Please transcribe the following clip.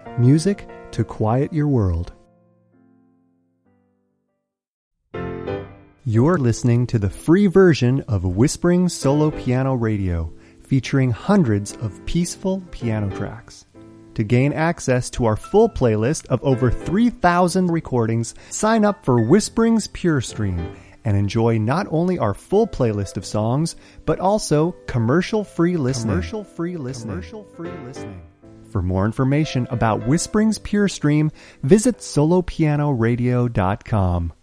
Music to quiet your world. You're listening to the free version of Whispering Solo Piano Radio, featuring hundreds of peaceful piano tracks. To gain access to our full playlist of over 3,000 recordings, sign up for Whispering's Pure Stream and enjoy not only our full playlist of songs, but also commercial-free listening. For more information about Whispering's Pure Stream, visit solopianoradio.com.